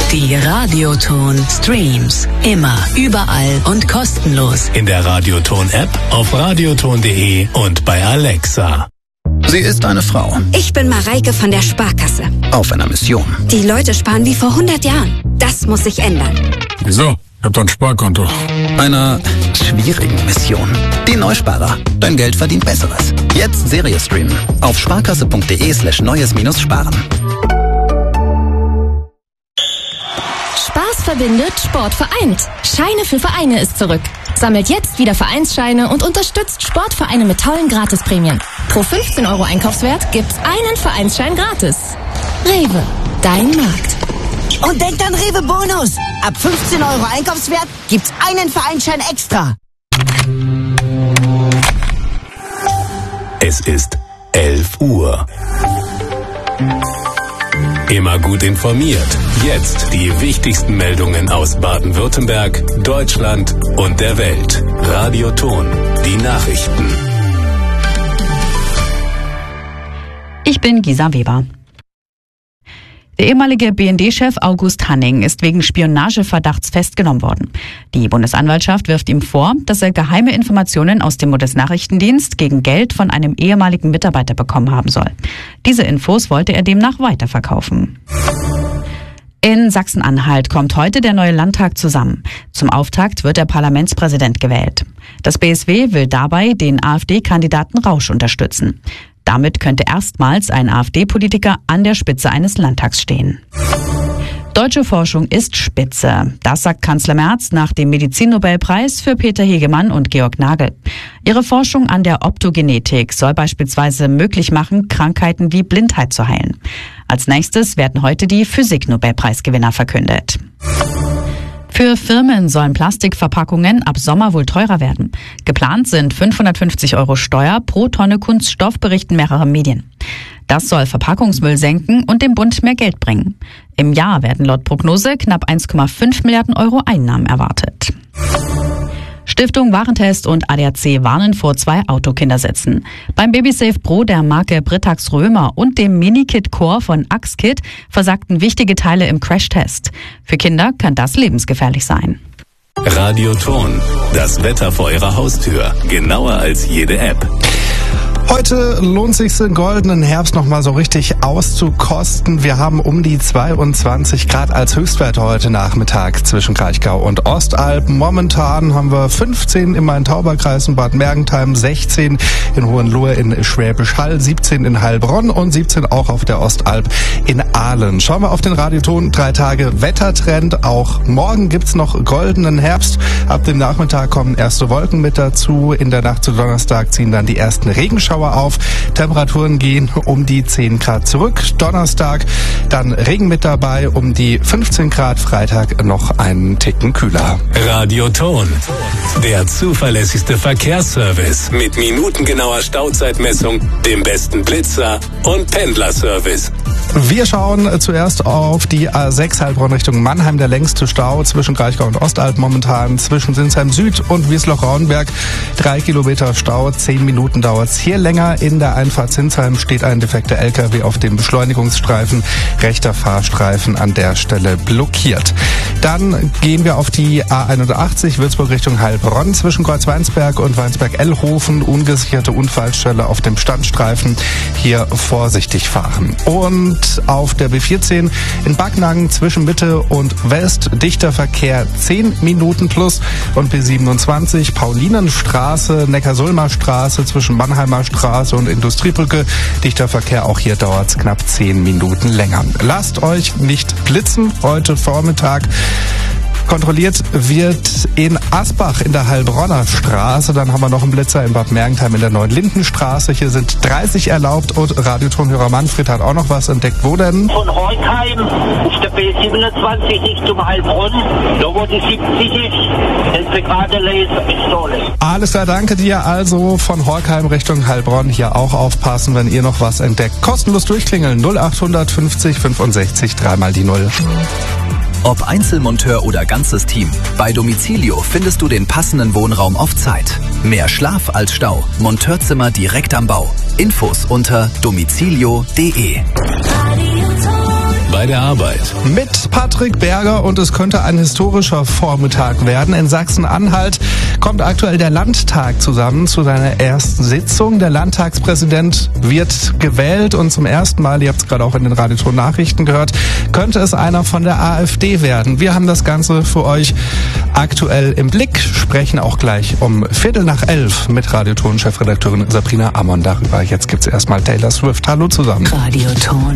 Die Radioton Streams. Immer, überall und kostenlos. In der Radioton-App, auf radioton.de und bei Alexa. Sie ist eine Frau. Ich bin Mareike von der Sparkasse. Auf einer Mission. Die Leute sparen wie vor 100 Jahren. Das muss sich ändern. Wieso? Ich hab doch ein Sparkonto. Einer schwierigen Mission. Die Neusparer. Dein Geld verdient Besseres. Jetzt Serie streamen. Auf sparkasse.de/neues-sparen. Spaß verbindet, Sport vereint. Scheine für Vereine ist zurück. Sammelt jetzt wieder Vereinsscheine und unterstützt Sportvereine mit tollen Gratisprämien. Pro 15 € Einkaufswert gibt's einen Vereinsschein gratis. Rewe, dein Markt. Und denkt an Rewe Bonus. Ab 15 € Einkaufswert gibt's einen Vereinsschein extra. Es ist 11 Uhr. Immer gut informiert. Jetzt die wichtigsten Meldungen aus Baden-Württemberg, Deutschland und der Welt. Radioton, die Nachrichten. Ich bin Gisa Weber. Der ehemalige BND-Chef August Hanning ist wegen Spionageverdachts festgenommen worden. Die Bundesanwaltschaft wirft ihm vor, dass er geheime Informationen aus dem Bundesnachrichtendienst gegen Geld von einem ehemaligen Mitarbeiter bekommen haben soll. Diese Infos wollte er demnach weiterverkaufen. In Sachsen-Anhalt kommt heute der neue Landtag zusammen. Zum Auftakt wird der Parlamentspräsident gewählt. Das BSW will dabei den AfD-Kandidaten Rausch unterstützen. Damit könnte erstmals ein AfD-Politiker an der Spitze eines Landtags stehen. Deutsche Forschung ist spitze. Das sagt Kanzler Merz nach dem Medizinnobelpreis für Peter Hegemann und Georg Nagel. Ihre Forschung an der Optogenetik soll beispielsweise möglich machen, Krankheiten wie Blindheit zu heilen. Als nächstes werden heute die Physik-Nobelpreisgewinner verkündet. Für Firmen sollen Plastikverpackungen ab Sommer wohl teurer werden. Geplant sind 550 € Steuer pro Tonne Kunststoff, berichten mehrere Medien. Das soll Verpackungsmüll senken und dem Bund mehr Geld bringen. Im Jahr werden laut Prognose knapp 1,5 Milliarden € Einnahmen erwartet. Stiftung Warentest und ADAC warnen vor 2 Autokindersitzen. Beim Babysafe Pro der Marke Britax Römer und dem Mini-Kit Core von Axkit versagten wichtige Teile im Crashtest. Für Kinder kann das lebensgefährlich sein. Radioton, das Wetter vor Ihrer Haustür. Genauer als jede App. Heute lohnt es sich, den goldenen Herbst nochmal so richtig auszukosten. Wir haben um die 22 Grad als Höchstwert heute Nachmittag zwischen Kraichgau und Ostalb. Momentan haben wir 15 im Main-Tauber-Kreis in Bad Mergentheim, 16 in Hohenlohe in Schwäbisch Hall, 17 in Heilbronn und 17 auch auf der Ostalb in Aalen. Schauen wir auf den Radioton, 3 Tage Wettertrend. Auch morgen gibt's noch goldenen Herbst. Ab dem Nachmittag kommen erste Wolken mit dazu. In der Nacht zu Donnerstag ziehen dann die ersten Regenschauer auf. Temperaturen gehen um die 10 Grad zurück. Donnerstag dann Regen mit dabei, um die 15 Grad. Freitag noch einen Ticken kühler. Radioton, der zuverlässigste Verkehrsservice mit minutengenauer Stauzeitmessung, dem besten Blitzer und Pendlerservice. Wir schauen zuerst auf die A6 Heilbronn Richtung Mannheim, der längste Stau zwischen Kraichgau und Ostalb momentan, zwischen Sinsheim Süd und Wiesloch-Raunberg. 3 Kilometer Stau, 10 Minuten dauert's hier länger. In der Einfahrt Sinsheim steht ein defekter LKW auf dem Beschleunigungsstreifen. Rechter Fahrstreifen an der Stelle blockiert. Dann gehen wir auf die A81 Würzburg Richtung Heilbronn zwischen Kreuzweinsberg und Weinsberg-Ellhofen. Ungesicherte Unfallstelle auf dem Standstreifen. Hier vorsichtig fahren. Und auf der B14 in Backnang zwischen Mitte und West dichter Verkehr 10 Minuten plus. Und B27 Paulinenstraße, Neckarsulmer Straße zwischen Mannheimer Straße und Industriebrücke. Dichter Verkehr, auch hier dauert es knapp 10 Minuten länger. Lasst euch nicht blitzen heute Vormittag. Kontrolliert wird in Asbach in der Heilbronner Straße. Dann haben wir noch einen Blitzer in Bad Mergentheim in der Neuen Lindenstraße. Hier sind 30 erlaubt und Radiotonhörer Manfred hat auch noch was entdeckt. Wo denn? Von Horkheim ist der B27 Richtung Heilbronn. Da wo die 70 ist, ist der gerade Laser gestohlen. Alles klar, danke dir. Also von Horkheim Richtung Heilbronn hier auch aufpassen, wenn ihr noch was entdeckt. Kostenlos durchklingeln 0800 50 65 3 die 0. Ob Einzelmonteur oder ganzes Team, bei Domicilio findest du den passenden Wohnraum auf Zeit. Mehr Schlaf als Stau. Monteurzimmer direkt am Bau. Infos unter domicilio.de. bei der Arbeit. Mit Patrick Berger, und es könnte ein historischer Vormittag werden. In Sachsen-Anhalt kommt aktuell der Landtag zusammen zu seiner ersten Sitzung. Der Landtagspräsident wird gewählt und zum ersten Mal, ihr habt es gerade auch in den Radioton-Nachrichten gehört, könnte es einer von der AfD werden. Wir haben das Ganze für euch aktuell im Blick, sprechen auch gleich um 11:15 mit Radioton-Chefredakteurin Sabrina Amon darüber. Jetzt gibt's erstmal Taylor Swift. Hallo zusammen. Radioton.